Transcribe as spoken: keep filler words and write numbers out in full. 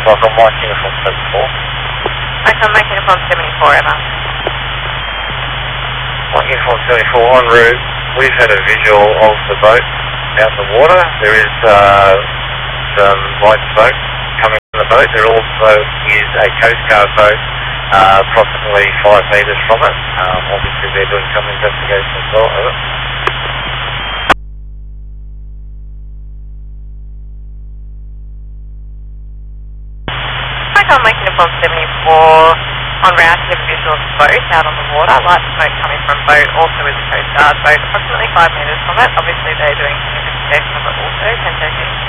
like on Mike Uniform seventy-four. Okay, I'm making Uniform seventy-four, Emma. Mike Uniform seventy-four, en route, we've had a visual of the boat out in the water. There is uh, some white smoke coming from the boat. There also is a Coast Guard boat uh, approximately five metres from it. Um, obviously they're doing some investigation as well. Over. Okay, I'm making Uniform seventy-four on route to the visual of the boat out on the water. Light smoke coming from boat, also with the Coast Guard boat approximately five metres from it. Obviously they're doing some investigation of it also. ten thirty.